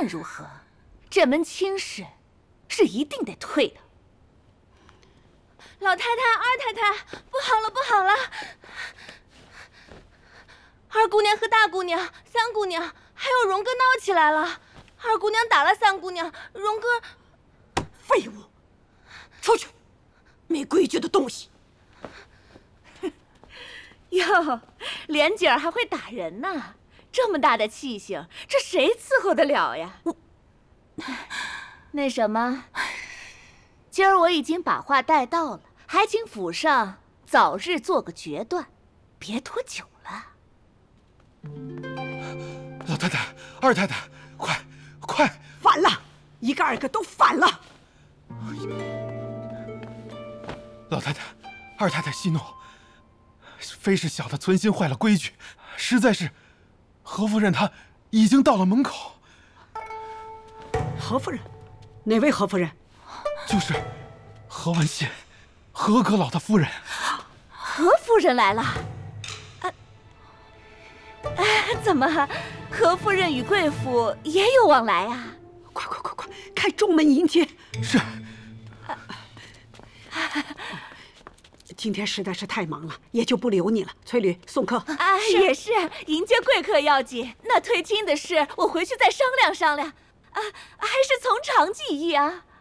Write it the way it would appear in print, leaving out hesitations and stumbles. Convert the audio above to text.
论如何，这门亲事是一定得退的。 老太太、二太太，不好了，不好了！二姑娘和大姑娘、三姑娘还有荣哥闹起来了。二姑娘打了三姑娘，荣哥…… 废物，出去！没规矩的东西！ 哟，莲姐儿还会打人呢，这么大的气性，这谁伺候得了呀？那什么，今儿我已经把话带到了，还请府上早日做个决断，别拖久了。 老太太、二太太，快！ 反了，一个二个都反了！ 老太太、二太太息怒，非是小的存心坏了规矩，实在是何夫人她已经到了门口。 何夫人？哪位何夫人？ 就是何文宪，何阁老的夫人。 何夫人来了？怎么，何夫人与贵府也有往来啊？ 快，开中门迎接。 是。 今天实在是太忙了，也就不留你了。崔吕送客。 也是，迎接贵客要紧。那退亲的事，我回去再商量商量。还是从长计议啊。